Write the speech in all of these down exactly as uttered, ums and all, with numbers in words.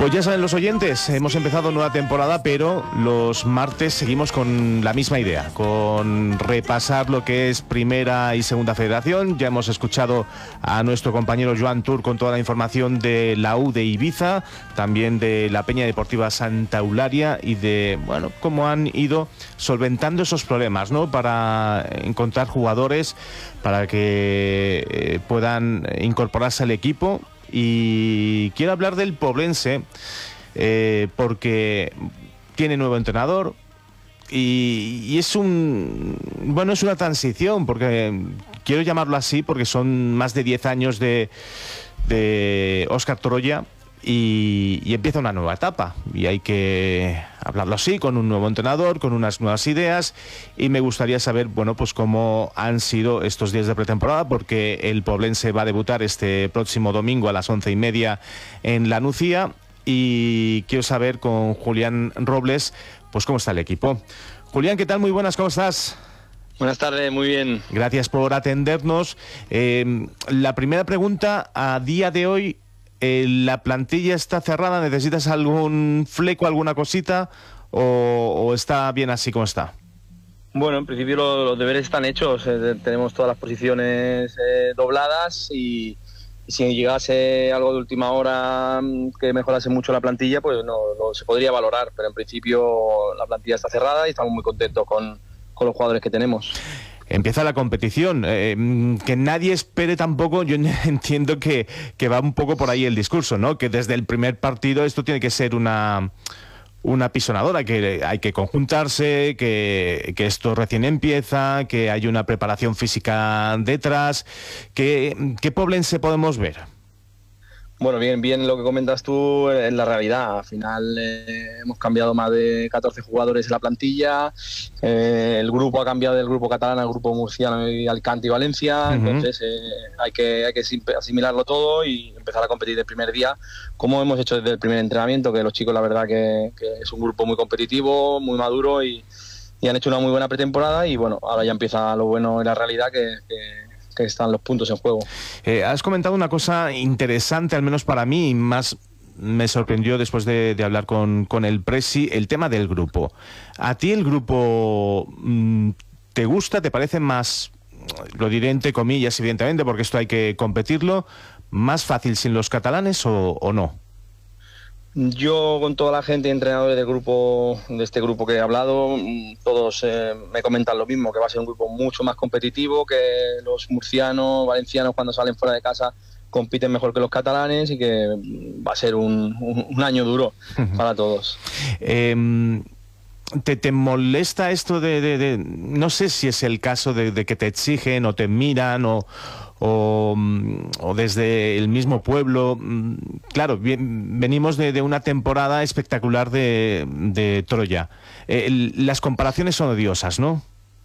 Pues ya saben los oyentes, hemos empezado nueva temporada, pero los martes seguimos con la misma idea, con repasar lo que es Primera y Segunda Federación. Ya hemos escuchado a nuestro compañero Joan Tur con toda la información de la U de Ibiza, también de la Peña Deportiva Santa Eulalia y de, bueno, cómo han ido solventando esos problemas, ¿no?, para encontrar jugadores para que eh, puedan incorporarse al equipo. Y quiero hablar del Poblense eh, porque tiene nuevo entrenador y, y es un bueno es una transición, porque quiero llamarlo así porque son más de diez años de, de Óscar Toroya y, y empieza una nueva etapa y hay que hablarlo así, con un nuevo entrenador, con unas nuevas ideas, y me gustaría saber, bueno, pues cómo han sido estos días de pretemporada, porque el Poblense va a debutar este próximo domingo a las once y media en La Nucía, y quiero saber con Julián Robles, pues cómo está el equipo. Julián, ¿qué tal? Muy buenas, ¿cómo estás? Buenas tardes, muy bien. Gracias por atendernos. Eh, la primera pregunta, a día de hoy, eh, ¿la plantilla está cerrada? ¿Necesitas algún fleco, alguna cosita? ¿O, o está bien así como está? Bueno, en principio los, los deberes están hechos. Eh, tenemos todas las posiciones eh, dobladas y, y si llegase algo de última hora que mejorase mucho la plantilla, pues no, no se podría valorar. Pero en principio la plantilla está cerrada y estamos muy contentos con, con los jugadores que tenemos. Empieza la competición, eh, que nadie espere tampoco, yo entiendo que, que va un poco por ahí el discurso, ¿no? Que desde el primer partido esto tiene que ser una, una pisonadora, que hay que conjuntarse, que, que esto recién empieza, que hay una preparación física detrás. ¿Qué, qué Poblense podemos ver? Bueno, bien, bien lo que comentas tú es la realidad. Al final eh, hemos cambiado más de catorce jugadores en la plantilla, eh, el grupo ha cambiado del grupo catalán al grupo murciano y Alicante y Valencia, uh-huh. Entonces eh, hay que hay que asimilarlo todo y empezar a competir el primer día, como hemos hecho desde el primer entrenamiento, que los chicos la verdad que, que es un grupo muy competitivo, muy maduro y, y han hecho una muy buena pretemporada y bueno, ahora ya empieza lo bueno en la realidad que... que que están los puntos en juego. Eh, has comentado una cosa interesante, al menos para mí, y más me sorprendió después de, de hablar con, con el Presi, el tema del grupo. ¿A ti el grupo mmm, te gusta, te parece más, lo diré entre comillas evidentemente, porque esto hay que competirlo, más fácil sin los catalanes o, o no? Yo con toda la gente y entrenadores del grupo, de este grupo que he hablado, todos eh, me comentan lo mismo, que va a ser un grupo mucho más competitivo, que los murcianos, valencianos cuando salen fuera de casa compiten mejor que los catalanes y que va a ser un, un, un año duro para todos. eh... ¿Te, te molesta esto de, de, de, no sé si es el caso de, de que te exigen o te miran o, o, o desde el mismo pueblo? Claro, bien, venimos de, de una temporada espectacular de, de Troya. Eh, las comparaciones son odiosas, ¿no?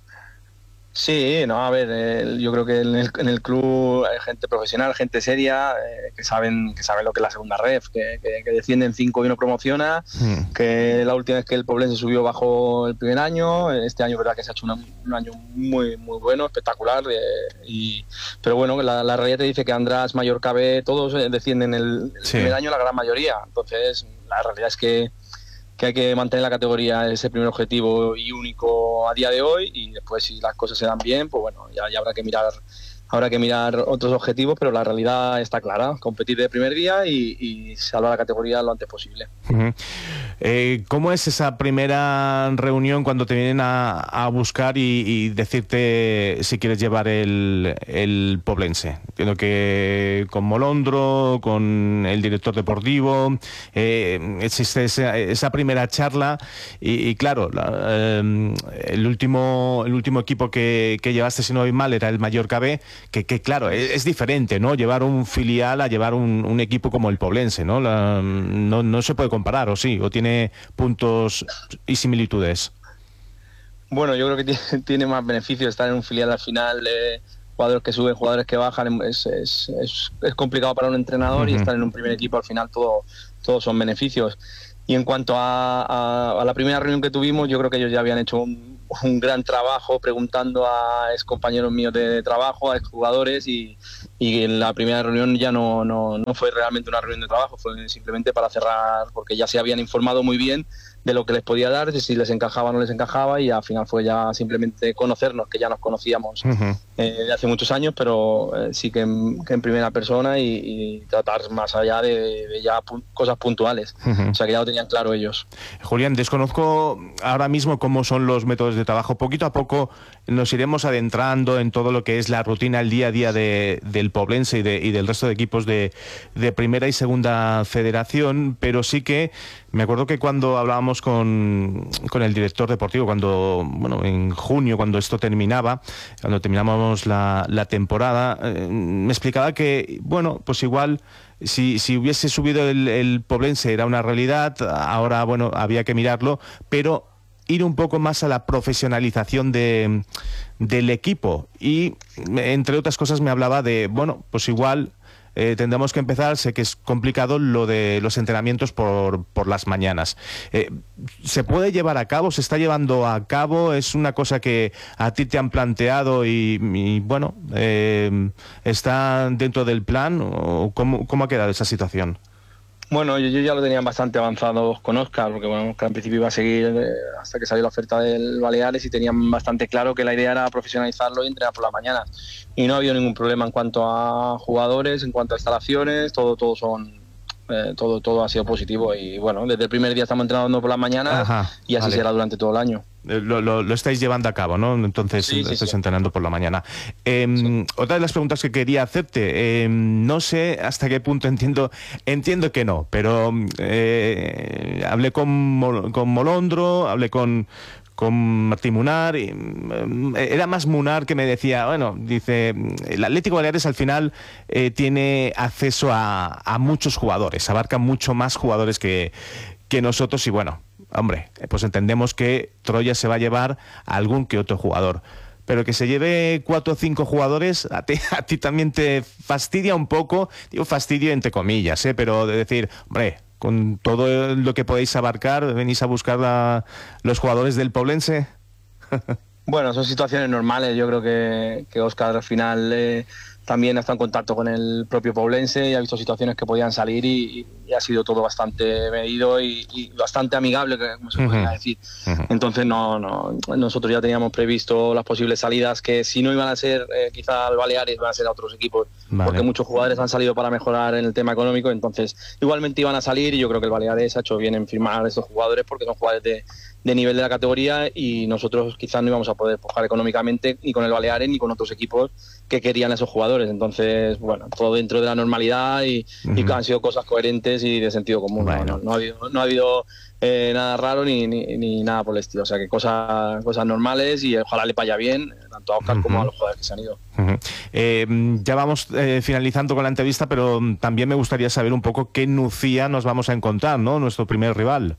Sí, no, a ver, eh, yo creo que en el, en el club hay gente profesional, gente seria, eh, que saben que saben lo que es la segunda ref, que, que, que descienden cinco y uno promociona, mm. que la última vez que el Poblense subió bajo el primer año, este año verdad que se ha hecho una, un año muy muy bueno, espectacular, eh, y pero bueno, la, la realidad te dice que András, Mallorca B, todos descienden el, el sí. primer año, la gran mayoría, entonces la realidad es que que hay que mantener la categoría, ese primer objetivo y único a día de hoy, y después si las cosas se dan bien, pues bueno, ya, ya habrá que mirar habrá que mirar otros objetivos, pero la realidad está clara, competir de primer día y, y salvar la categoría lo antes posible. Uh-huh. Eh, ¿Cómo es esa primera reunión cuando te vienen a, a buscar y, y decirte si quieres llevar el, el Poblense? Entiendo que con Molondro, con el director deportivo, eh, existe esa, esa primera charla y, y claro, la, eh, el último el último equipo que, que llevaste, si no voy mal, era el Mallorca B, que, que claro, es, es diferente, ¿no? Llevar un filial a llevar un, un equipo como el Poblense, ¿no? La, no, no se puede comparar, ¿o sí? ¿O tiene puntos y similitudes? Bueno, yo creo que tiene, tiene más beneficios estar en un filial al final, eh, jugadores que suben, jugadores que bajan, es, es, es, es complicado para un entrenador, uh-huh. y estar en un primer equipo al final todo, todos son beneficios. Y en cuanto a, a, a la primera reunión que tuvimos, yo creo que ellos ya habían hecho un, un gran trabajo preguntando a ex compañeros míos de, de trabajo, a exjugadores, y, y en la primera reunión ya no, no, no fue realmente una reunión de trabajo, fue simplemente para cerrar, porque ya se habían informado muy bien de lo que les podía dar, de si les encajaba o no les encajaba, y al final fue ya simplemente conocernos, que ya nos conocíamos uh-huh. eh, de hace muchos años, pero eh, sí que en, que en primera persona y, y tratar más allá de, de ya pu- cosas puntuales, uh-huh. o sea que ya lo tenían claro ellos. Julián, desconozco ahora mismo cómo son los métodos de trabajo. Poquito a poco nos iremos adentrando en todo lo que es la rutina, el día a día de, del Poblense y, de, y del resto de equipos de, de Primera y Segunda Federación, pero sí que me acuerdo que cuando hablábamos con, con el director deportivo, cuando bueno en junio, cuando esto terminaba, cuando terminamos la, la temporada, eh, me explicaba que, bueno, pues igual si, si hubiese subido el, el Poblense era una realidad, ahora, bueno, había que mirarlo, pero ir un poco más a la profesionalización de, del equipo. Y, entre otras cosas, me hablaba de, bueno, pues igual Eh, tendremos que empezar, sé que es complicado lo de los entrenamientos por, por las mañanas. Eh, ¿Se puede llevar a cabo? ¿Se está llevando a cabo? ¿Es una cosa que a ti te han planteado y, y bueno, eh, está dentro del plan? ¿O cómo, cómo ha quedado esa situación? Bueno, yo, yo ya lo tenía bastante avanzado con Óscar, porque bueno, Óscar en principio iba a seguir eh, hasta que salió la oferta del Baleares, y tenían bastante claro que la idea era profesionalizarlo y entrenar por la mañana. Y no ha habido ningún problema en cuanto a jugadores, en cuanto a instalaciones, todo, todo son eh, todo, todo ha sido positivo. Y bueno, desde el primer día estamos entrenando por las mañanas. Ajá, y así vale. será durante todo el año. Lo, lo, lo estáis llevando a cabo, ¿no? Entonces sí, sí, estáis sí. entrenando por la mañana. Eh, sí. Otra de las preguntas que quería hacerte, eh, no sé hasta qué punto entiendo, entiendo que no, pero eh, hablé con, Mol, con Molondro, hablé con, con Martín Munar, y, eh, era más Munar que me decía, bueno, dice, el Atlético Baleares al final eh, tiene acceso a, a muchos jugadores, abarca mucho más jugadores que, que nosotros, y bueno, hombre, pues entendemos que Troya se va a llevar a algún que otro jugador, pero que se lleve cuatro o cinco jugadores, a ti, a ti también te fastidia un poco, digo fastidio entre comillas, ¿eh? Pero de decir, hombre, con todo lo que podéis abarcar, venís a buscar a los jugadores del Poblense. Bueno, son situaciones normales, yo creo que, que Óscar al final eh, también está en contacto con el propio Poblense y ha visto situaciones que podían salir y, y ha sido todo bastante medido y, y bastante amigable, como se podría uh-huh. decir. Uh-huh. Entonces no, no, nosotros ya teníamos previsto las posibles salidas, que si no iban a ser eh, quizá al Baleares, iban a ser a otros equipos, vale. porque muchos jugadores han salido para mejorar en el tema económico, entonces igualmente iban a salir, y yo creo que el Baleares ha hecho bien en firmar a estos jugadores porque son jugadores de, de nivel de la categoría, y nosotros quizás no íbamos a poder pujar económicamente ni con el Baleares ni con otros equipos que querían a esos jugadores. Entonces, bueno, todo dentro de la normalidad y, uh-huh. y que han sido cosas coherentes y de sentido común. Bueno. No, no, no ha habido, no ha habido eh, nada raro ni, ni, ni nada por el estilo. O sea, que cosas, cosas normales, y ojalá le vaya bien tanto a Óscar uh-huh. como a los jugadores que se han ido. Uh-huh. Eh, ya vamos eh, finalizando con la entrevista, pero también me gustaría saber un poco qué Nucía nos vamos a encontrar, ¿no? Nuestro primer rival.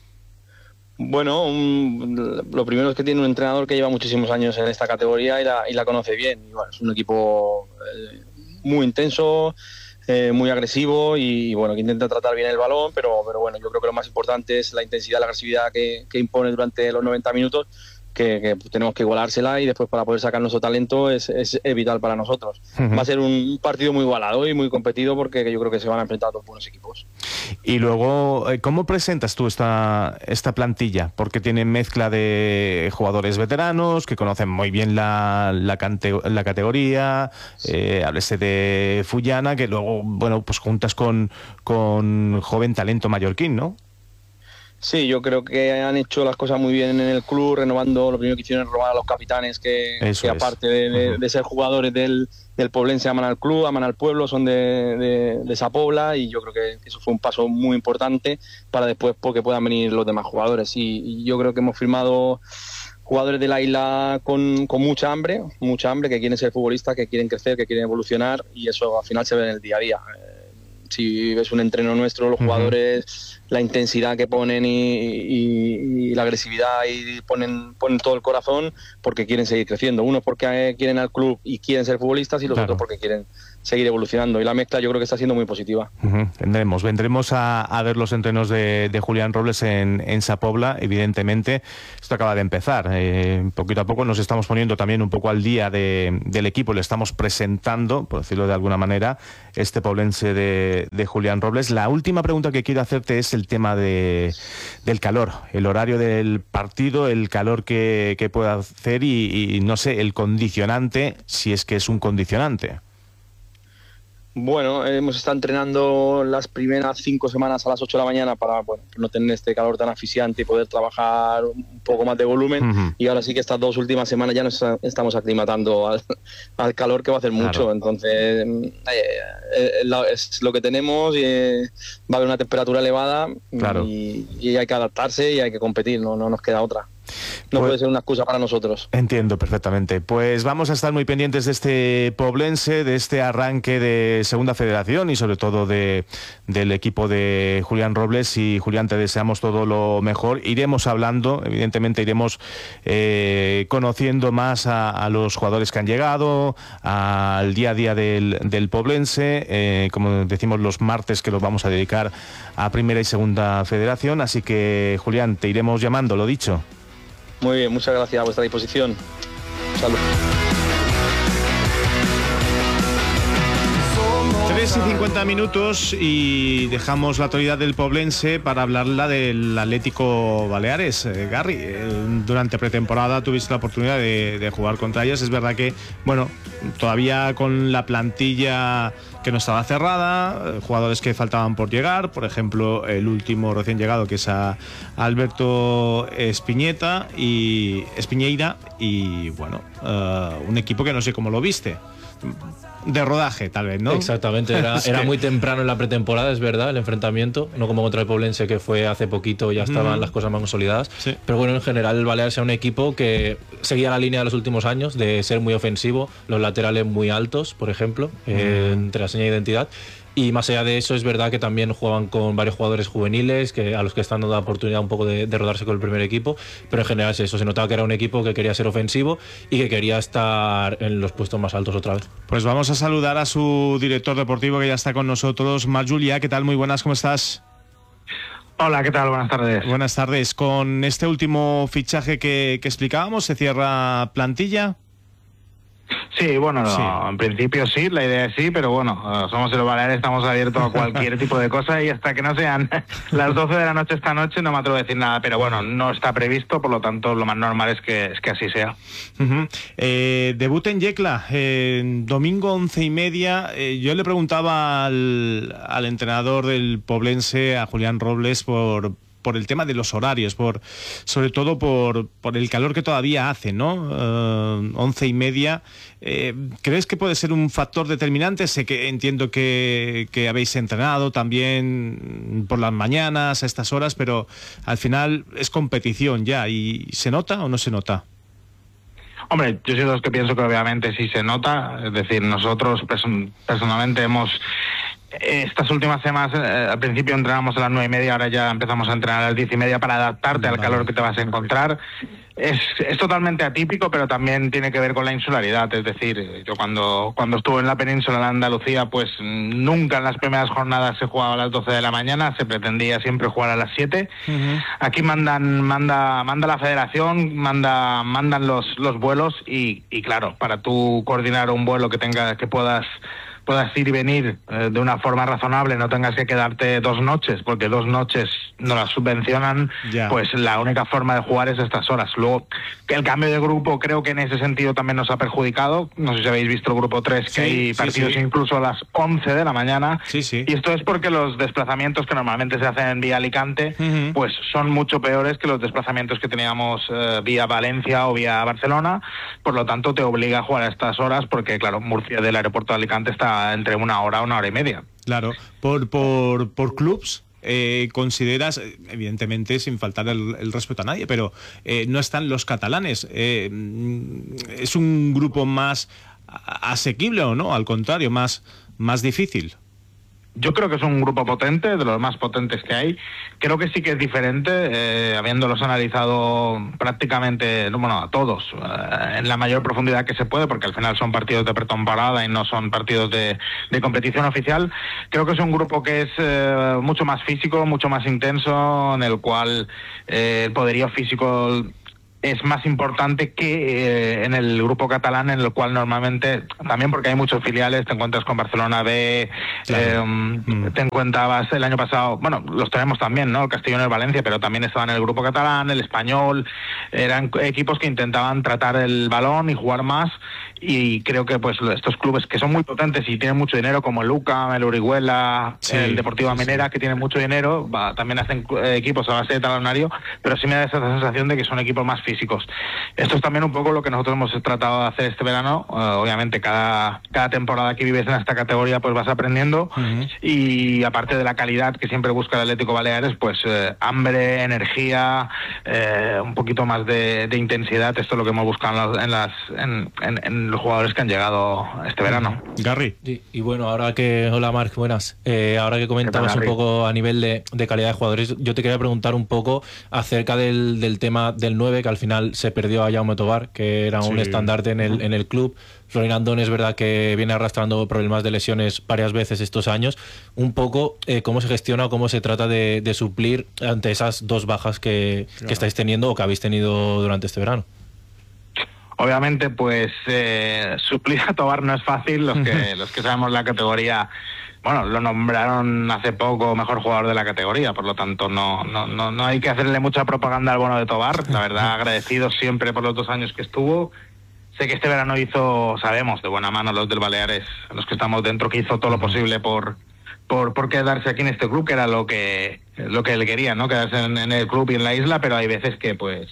Bueno, un, lo primero es que tiene un entrenador que lleva muchísimos años en esta categoría y la, y la conoce bien. Y bueno, es un equipo eh, muy intenso, eh, muy agresivo y bueno, que intenta tratar bien el balón, pero, pero bueno, yo creo que lo más importante es la intensidad, la agresividad que, que impone durante los noventa minutos, que, que tenemos que igualársela, y después para poder sacar nuestro talento es, es, es vital para nosotros. Uh-huh. Va a ser un partido muy igualado y muy competido, porque yo creo que se van a enfrentar dos buenos equipos. Y luego, ¿cómo presentas tú esta, esta plantilla? Porque tiene mezcla de jugadores veteranos que conocen muy bien la, la, cante, la categoría, sí. eh, háblese de Fullana, que luego, bueno, pues juntas con, con joven talento mallorquín, ¿no? Sí, yo creo que han hecho las cosas muy bien en el club, renovando. Lo primero que hicieron es robar a los capitanes, que, que aparte de, de, uh-huh. de ser jugadores del, del Poblense, aman al club, aman al pueblo, son de, de, de esa pobla, y yo creo que eso fue un paso muy importante para después porque puedan venir los demás jugadores. Y, y yo creo que hemos firmado jugadores de la isla con, con mucha hambre, mucha hambre, que quieren ser futbolistas, que quieren crecer, que quieren evolucionar, y eso al final se ve en el día a día. Si ves un entreno nuestro, los jugadores, uh-huh. la intensidad que ponen y, y, y y la agresividad y ponen, ponen todo el corazón porque quieren seguir creciendo. Unos porque quieren al club y quieren ser futbolistas y los claro. otros porque quieren seguir evolucionando, y la mezcla yo creo que está siendo muy positiva. Uh-huh. Vendremos, vendremos a, a ver los entrenos de, de Julián Robles en, en Sa Pobla, evidentemente. Esto acaba de empezar, eh, poquito a poco nos estamos poniendo también un poco al día de, del equipo, le estamos presentando, por decirlo de alguna manera, este poblense de, de Julián Robles. La última pregunta que quiero hacerte es el tema de, del calor, el horario del partido, el calor que, que pueda hacer y, y no sé, el condicionante, si es que es un condicionante. Bueno, hemos estado entrenando las primeras cinco semanas a las ocho de la mañana para bueno, no tener este calor tan asfixiante y poder trabajar un poco más de volumen. Uh-huh. Y ahora sí que estas dos últimas semanas ya nos estamos aclimatando al, al calor, que va a hacer mucho. Claro. Entonces, eh, eh, es lo que tenemos y eh, va a haber una temperatura elevada. Claro. y, y hay que adaptarse y hay que competir, no, no nos queda otra. No pues, puede ser una excusa para nosotros. Entiendo perfectamente. Pues vamos a estar muy pendientes de este poblense, de este arranque de Segunda Federación y sobre todo de, del equipo de Julián Robles. Y Julián, te deseamos todo lo mejor. Iremos hablando, evidentemente iremos eh, conociendo más a, a los jugadores que han llegado, al día a día del, del poblense, eh, como decimos los martes, que los vamos a dedicar a Primera y Segunda Federación. Así que, Julián, te iremos llamando, lo dicho. Muy bien, muchas gracias, a vuestra disposición. Salud. tres y cincuenta minutos y dejamos la actualidad del poblense para hablarla del Atlético Baleares. Eh, Garry, eh, durante pretemporada tuviste la oportunidad de, de jugar contra ellas. Es verdad que, bueno, todavía con la plantilla que no estaba cerrada, jugadores que faltaban por llegar, por ejemplo, el último recién llegado, que es a Alberto Espiñeta y Espiñeira, y bueno, uh, un equipo que no sé cómo lo viste. De rodaje, tal vez, ¿no? Exactamente, era, era muy temprano en la pretemporada, es verdad, el enfrentamiento, no como contra el Poblense, que fue hace poquito, ya estaban mm. las cosas más consolidadas, sí. Pero bueno, en general el Baleares era un equipo que seguía la línea de los últimos años, de ser muy ofensivo, los laterales muy altos, por ejemplo, mm. eh, entre la seña de identidad. Y más allá de eso, es verdad que también jugaban con varios jugadores juveniles que a los que están dando la oportunidad un poco de, de rodarse con el primer equipo, pero en general es eso, se notaba que era un equipo que quería ser ofensivo y que quería estar en los puestos más altos otra vez. Pues vamos a saludar a su director deportivo, que ya está con nosotros, Marc Julià. ¿Qué tal? Muy buenas, ¿cómo estás? Hola, ¿qué tal? Buenas tardes. Buenas tardes. Con este último fichaje que, que explicábamos, ¿se cierra plantilla? Sí, bueno, sí. No, en principio sí, la idea es sí, pero bueno, somos el Baleares, estamos abiertos a cualquier tipo de cosa y hasta que no sean las doce de la noche esta noche no me atrevo a decir nada, pero bueno, no está previsto, por lo tanto lo más normal es que, es que así sea. Uh-huh. Eh, debut en Yecla, eh, domingo once y media. Eh, yo le preguntaba al, al entrenador del Poblense, a Julián Robles, por... por el tema de los horarios, por sobre todo por, por el calor que todavía hace, ¿no? Uh, once y media. Eh, ¿Crees que puede ser un factor determinante? Sé que entiendo que, que habéis entrenado también por las mañanas a estas horas, pero al final es competición ya. ¿Y se nota o no se nota? Hombre, yo soy de los que pienso que obviamente sí se nota. Es decir, nosotros person- personalmente hemos... Estas últimas semanas, eh, al principio entrenamos a las nueve y media, ahora ya empezamos a entrenar a las diez y media para adaptarte al calor que te vas a encontrar. Es, es totalmente atípico, pero también tiene que ver con la insularidad. Es decir, yo cuando, cuando estuve en la península de Andalucía, pues nunca en las primeras jornadas se jugaba a las doce de la mañana, se pretendía siempre jugar a las siete. Uh-huh. Aquí mandan, manda, manda la federación, manda, mandan los, los vuelos y, y claro, para tú coordinar un vuelo que tenga, que puedas puedas ir y venir eh, de una forma razonable, no tengas que quedarte dos noches, porque dos noches no las subvencionan, yeah. Pues la única forma de jugar es estas horas. Luego, que el cambio de grupo creo que en ese sentido también nos ha perjudicado. No sé si habéis visto el grupo tres, que sí, hay partidos sí, sí. incluso a las once de la mañana. Sí, sí. Y esto es porque los desplazamientos que normalmente se hacen en vía Alicante, uh-huh. pues son mucho peores que los desplazamientos que teníamos eh, vía Valencia o vía Barcelona. Por lo tanto, te obliga a jugar a estas horas porque, claro, Murcia del aeropuerto de Alicante está entre una hora una hora y media. Claro, por por por clubs eh, consideras, evidentemente sin faltar el, el respeto a nadie, pero eh, no están los catalanes. Eh, ¿Es un grupo más asequible o no? Al contrario, más, más difícil. Yo creo que es un grupo potente, de los más potentes que hay. Creo que sí que es diferente, eh, habiéndolos analizado prácticamente, bueno, a todos, eh, en la mayor profundidad que se puede, porque al final son partidos de pretemporada y no son partidos de, de competición oficial. Creo que es un grupo que es eh, mucho más físico, mucho más intenso, en el cual eh, el poderío físico es más importante que eh, en el grupo catalán, en el cual normalmente, también porque hay muchos filiales, te encuentras con Barcelona B, claro. eh, mm. te encontrabas el año pasado, bueno, los tenemos también, ¿no? El Castellón y el Valencia, pero también estaban en el grupo catalán, el Español, eran equipos que intentaban tratar el balón y jugar más, y creo que pues estos clubes que son muy potentes y tienen mucho dinero, como el Luca, el Orihuela, sí, el Deportivo sí, Minera, sí. que tienen mucho dinero, va, también hacen eh, equipos a base de talonario, pero sí me da esa sensación de que son equipos más físicos. Esto es también un poco lo que nosotros hemos tratado de hacer este verano. Uh, obviamente cada, cada temporada que vives en esta categoría pues vas aprendiendo, uh-huh. y aparte de la calidad que siempre busca el Atlético Baleares, pues eh, hambre, energía, eh, un poquito más de, de intensidad. Esto es lo que hemos buscado en, las, en, en, en los jugadores que han llegado este verano. Garry. Sí, y bueno, ahora que... Hola Marc, buenas. Eh, ahora que comentabas un poco a nivel de, de calidad de jugadores, yo te quería preguntar un poco acerca del, del tema del nueve, que al final se perdió a Jaume Tobar, que era un sí. estandarte en el, en el club. Florin Andón es verdad que viene arrastrando problemas de lesiones varias veces estos años. Un poco eh, cómo se gestiona o cómo se trata de, de suplir ante esas dos bajas que, claro. que estáis teniendo o que habéis tenido durante este verano. Obviamente, pues eh, suplir a Tobar no es fácil. Los que, los que sabemos la categoría, bueno, lo nombraron hace poco mejor jugador de la categoría, por lo tanto no, no, no, no hay que hacerle mucha propaganda al bono de Tobar. La verdad, agradecido siempre por los dos años que estuvo. Sé que este verano hizo, sabemos de buena mano los del Baleares, los que estamos dentro, que hizo todo lo posible por por, por quedarse aquí en este club, que era lo que lo que él quería, ¿no? Quedarse en, en el club y en la isla, pero hay veces que pues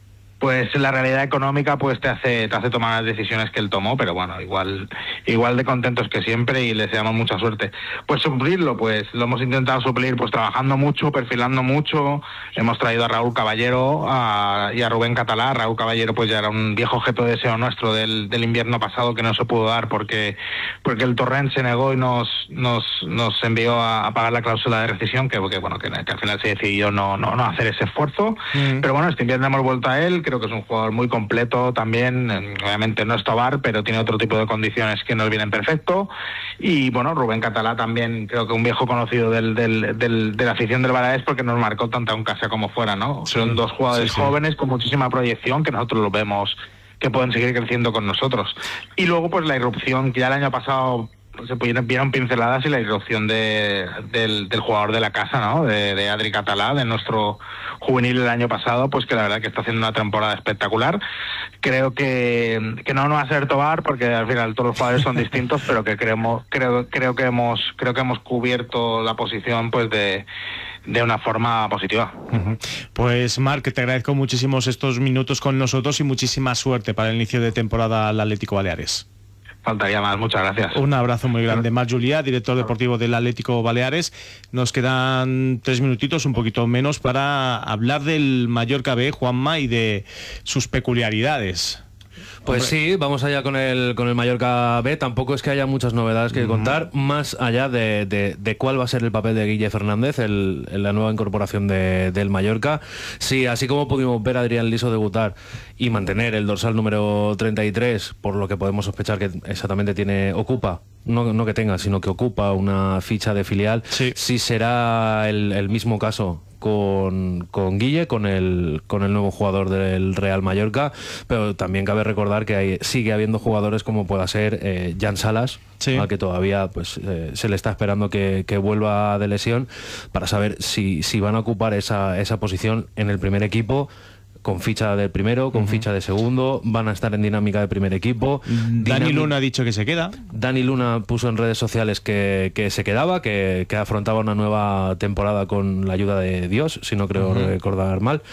pues la realidad económica pues te hace te hace tomar las decisiones que él tomó, pero bueno, igual igual de contentos que siempre y les deseamos mucha suerte. Pues suplirlo, pues lo hemos intentado suplir pues trabajando mucho, perfilando mucho. Hemos traído a Raúl Caballero a, y a Rubén Catalá. Raúl Caballero pues ya era un viejo objeto de deseo nuestro del, del invierno pasado, que no se pudo dar porque porque el Torrent se negó y nos nos nos envió a, a pagar la cláusula de rescisión, que, que bueno que, que al final se decidió no no no hacer ese esfuerzo. Mm. Pero bueno, este invierno hemos vuelto a él. Creo que es un jugador muy completo también. Obviamente no es Tobar, pero tiene otro tipo de condiciones que nos vienen perfecto. Y bueno, Rubén Catalá también, creo que un viejo conocido del, del, del, de la afición del Baleares, porque nos marcó tanto en casa como fuera, ¿no? Sí. Son dos jugadores sí, sí. jóvenes con muchísima proyección, que nosotros los vemos que pueden seguir creciendo con nosotros. Y luego pues la irrupción, que ya el año pasado se vieron pinceladas, y la irrupción de, del, del jugador de la casa, ¿no? De, de Adri Catalá, de nuestro juvenil el año pasado, pues que la verdad que está haciendo una temporada espectacular. Creo que, que no, no va a ser Tobar, porque al final todos los jugadores son distintos, pero que creemos, creo, creo que hemos, creo que hemos cubierto la posición pues de de una forma positiva. Uh-huh. Pues Marc, te agradezco muchísimos estos minutos con nosotros y muchísima suerte para el inicio de temporada al Atlético Baleares. Faltaría más, muchas gracias. Un abrazo muy grande. Marc Julià, director deportivo del Atlético Baleares. Nos quedan tres minutitos, un poquito menos, para hablar del Mallorca B, Juanma, y de sus peculiaridades. Pues Hombre. sí, vamos allá con el con el Mallorca B. Tampoco es que haya muchas novedades que uh-huh. contar, más allá de, de, de cuál va a ser el papel de Guille Fernández, el, el, la nueva incorporación de, del Mallorca. Sí, así como pudimos ver a Adrián Liso debutar y mantener el dorsal número treinta y tres, por lo que podemos sospechar que exactamente tiene ocupa, no, no que tenga, sino que ocupa una ficha de filial, sí, sí será el, el mismo caso con, con Guille, con el con el nuevo jugador del Real Mallorca, pero también cabe recordar que hay, sigue habiendo jugadores como pueda ser eh, Jan Salas, sí, al que todavía pues eh, se le está esperando que, que vuelva de lesión, para saber si, si van a ocupar esa, esa posición en el primer equipo, con ficha del primero, con uh-huh. ficha de segundo, van a estar en dinámica de primer equipo. Dani Dinam- Luna ha dicho que se queda. Dani Luna puso en redes sociales que, que se quedaba, que, que afrontaba una nueva temporada con la ayuda de Dios, si no creo uh-huh. recordar mal.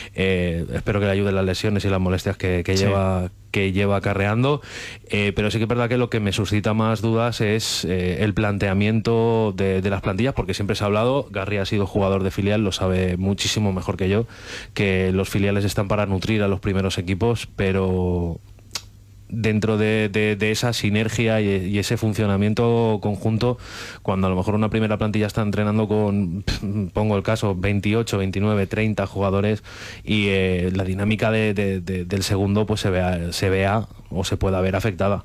Eh, espero que le ayuden las lesiones y las molestias que, que sí. lleva que lleva acarreando, eh, pero sí que es verdad que lo que me suscita más dudas es eh, el planteamiento de, de las plantillas, porque siempre se ha hablado, Garry ha sido jugador de filial, lo sabe muchísimo mejor que yo, que los filiales están para nutrir a los primeros equipos, pero dentro de, de, de esa sinergia y, y ese funcionamiento conjunto, cuando a lo mejor una primera plantilla está entrenando con, pongo el caso, veintiocho, veintinueve, treinta jugadores y eh, la dinámica de, de, de, del segundo pues se vea, se vea o se pueda ver afectada.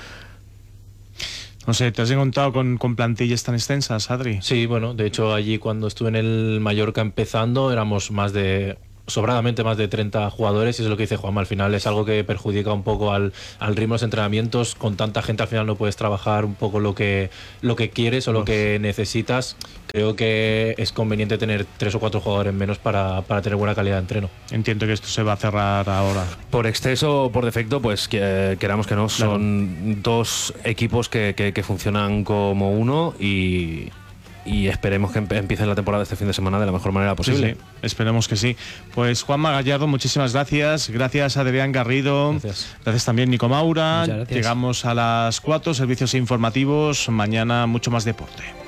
No sé, ¿te has encontrado con, con plantillas tan extensas, Adri? Sí, bueno, de hecho allí cuando estuve en el Mallorca empezando éramos más de... sobradamente más de treinta jugadores y eso es lo que dice Juanma, al final es algo que perjudica un poco al, al ritmo de los entrenamientos. Con tanta gente al final no puedes trabajar un poco lo que, lo que quieres o lo que necesitas. Creo que es conveniente tener tres o cuatro jugadores menos para, para tener buena calidad de entreno. Entiendo que esto se va a cerrar ahora. Por exceso o por defecto, pues que, queramos que no, Claro. son dos equipos que, que, que funcionan como uno y... y esperemos que empiecen la temporada este fin de semana de la mejor manera posible. Sí, sí, esperemos que sí. Pues Juanma Gallardo, muchísimas gracias. Gracias Adrián Garrido. Gracias. Gracias también Nico Maura. Muchas gracias. Llegamos a las cuatro, servicios informativos. Mañana mucho más deporte.